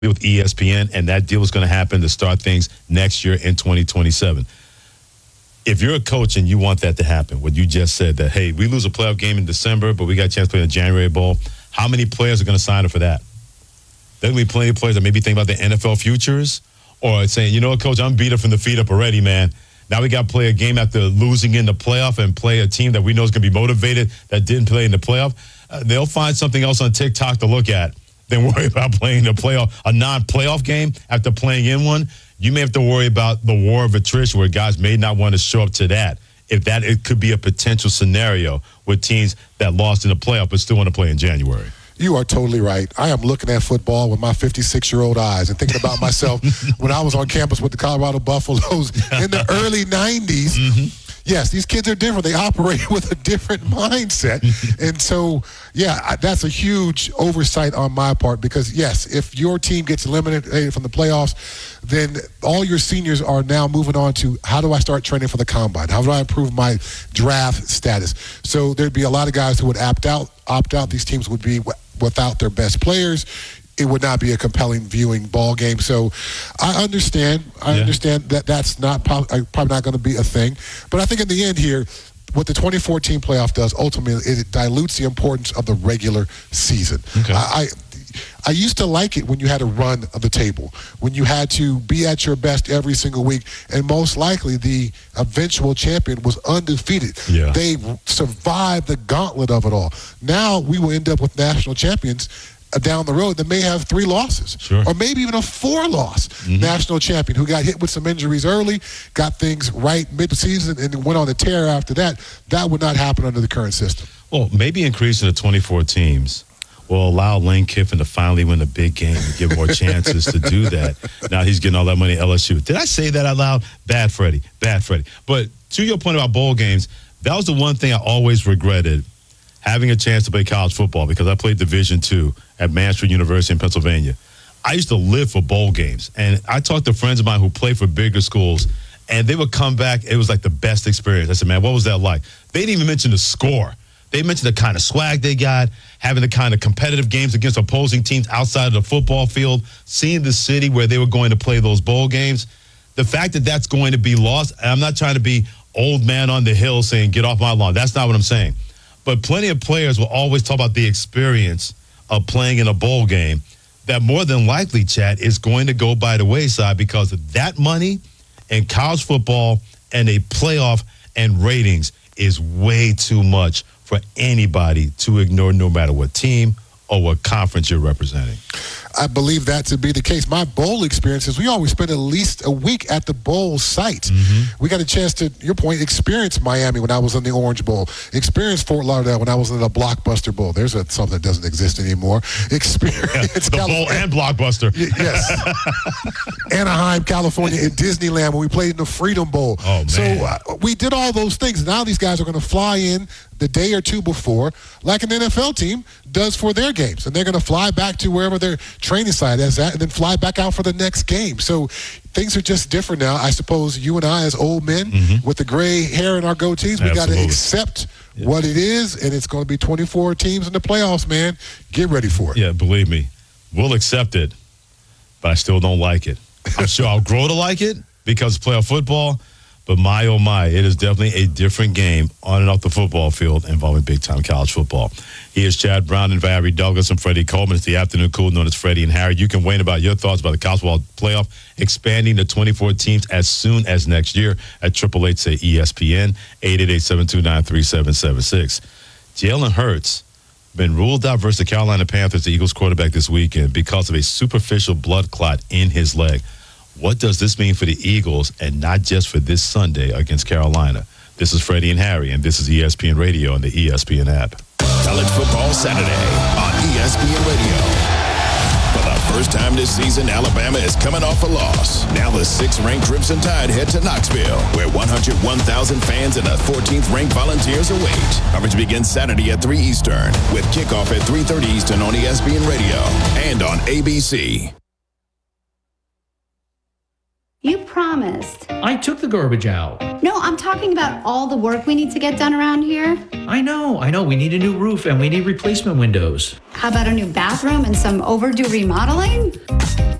with ESPN, and that deal is going to happen to start things next year in 2027. If you're a coach and you want that to happen, what you just said, that, hey, we lose a playoff game in December, but we got a chance to play in the January Bowl, how many players are going to sign up for that? There's going to be plenty of players that maybe think about the NFL futures or saying, you know what, Coach, I'm beat up from the feet up already, man. Now we got to play a game after losing in the playoff and play a team that we know is going to be motivated that didn't play in the playoff. They'll find something else on TikTok to look at than worry about playing a non-playoff game after playing in one. You may have to worry about the war of attrition where guys may not want to show up to that. It could be a potential scenario with teams that lost in the playoff but still want to play in January. You are totally right. I am looking at football with my 56-year-old eyes and thinking about myself when I was on campus with the Colorado Buffaloes in the early 90s. Mm-hmm. Yes, these kids are different. They operate with a different mindset. And so, yeah, that's a huge oversight on my part because, yes, if your team gets eliminated from the playoffs, then all your seniors are now moving on to how do I start training for the combine? How do I improve my draft status? So there'd be a lot of guys who would opt out. These teams would be without their best players. It would not be a compelling viewing ball game. So I understand. I understand that that's not probably not going to be a thing. But I think in the end here, what the 2014 playoff does, ultimately, it dilutes the importance of the regular season. Okay. I used to like it when you had a run of the table, when you had to be at your best every single week, and most likely the eventual champion was undefeated. Yeah. They survived the gauntlet of it all. Now we will end up with national champions down the road that may have 3 losses, or maybe even a 4-loss national champion who got hit with some injuries early, got things right mid-season, and went on a tear after that. That would not happen under the current system. Well, maybe increasing to 24 teams will allow Lane Kiffin to finally win a big game and give more chances to do that. Now he's getting all that money at LSU. Did I say that out loud? Bad Freddie. But to your point about bowl games, that was the one thing I always regretted, having a chance to play college football, because I played Division II at Mansfield University in Pennsylvania. I used to live for bowl games, and I talked to friends of mine who played for bigger schools, and they would come back. It was like the best experience. I said, man, what was that like? They didn't even mention the score. They mentioned the kind of swag they got, having the kind of competitive games against opposing teams outside of the football field, seeing the city where they were going to play those bowl games. The fact that that's going to be lost, and I'm not trying to be old man on the hill saying, get off my lawn. That's not what I'm saying. But plenty of players will always talk about the experience of playing in a bowl game that more than likely, Chad, is going to go by the wayside because that money in college football and a playoff and ratings is way too much for anybody to ignore, no matter what team or what conference you're representing. I believe that to be the case. My bowl experiences, we always spend at least a week at the bowl site. Mm-hmm. We got a chance to, your point, experience Miami when I was in the Orange Bowl, experience Fort Lauderdale when I was in the Blockbuster Bowl. There's something that doesn't exist anymore. Experience the Bowl and Blockbuster. Yes. Anaheim, California, in Disneyland when we played in the Freedom Bowl. Oh, man. So we did all those things. Now these guys are going to fly in the day or two before, like an NFL team does for their games. And they're going to fly back to wherever their training site is at and then fly back out for the next game. So things are just different now. I suppose you and I, as old men with the gray hair and our goatees, we got to accept what it is, and it's going to be 24 teams in the playoffs, man. Get ready for it. Yeah, believe me, we'll accept it, but I still don't like it. I'm sure I'll grow to like it because it's playoff football. But my, oh my, it is definitely a different game on and off the football field involving big-time college football. He is Chad Brown and Harry Douglas and Freddie Coleman. It's the afternoon cool known as Freddie and Harry. You can weigh in about your thoughts about the college football playoff expanding to 24 teams as soon as next year at 888-SAY-ESPN, 888-729-3776. Jalen Hurts been ruled out versus the Carolina Panthers, the Eagles quarterback, this weekend because of a superficial blood clot in his leg. What does this mean for the Eagles, and not just for this Sunday against Carolina? This is Freddie and Harry, and this is ESPN Radio and the ESPN app. College Football Saturday on ESPN Radio. For the first time this season, Alabama is coming off a loss. Now the 6th-ranked Crimson Tide head to Knoxville, where 101,000 fans and the 14th-ranked Volunteers await. Coverage begins Saturday at 3 Eastern, with kickoff at 3:30 Eastern on ESPN Radio and on ABC. You promised. I took the garbage out. No, I'm talking about all the work we need to get done around here. I know. We need a new roof and we need replacement windows. How about a new bathroom and some overdue remodeling?